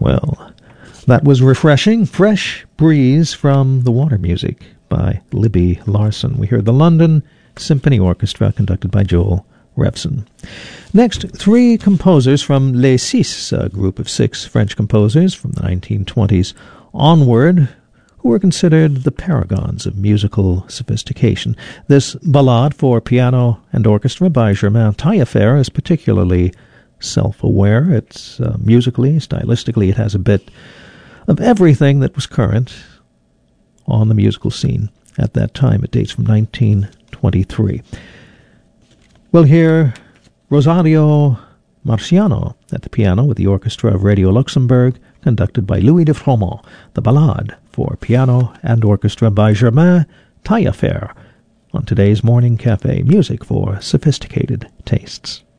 Well, that was refreshing. Fresh breeze from the water music by Libby Larsen. We heard the London Symphony Orchestra conducted by Joel Revson. Next, three composers from Les Six, a group of six French composers from the 1920s onward, who were considered the paragons of musical sophistication. This ballade for piano and orchestra by Germain Taillefer is particularly self-aware. It's musically, stylistically, it has a bit of everything that was current on the musical scene at that time. It dates from 1923. We'll hear Rosario Marciano at the piano with the orchestra of Radio Luxembourg, conducted by Louis de Froment, the ballade for piano and orchestra by Germain Taillefer, on today's Morning Cafe, music for sophisticated tastes.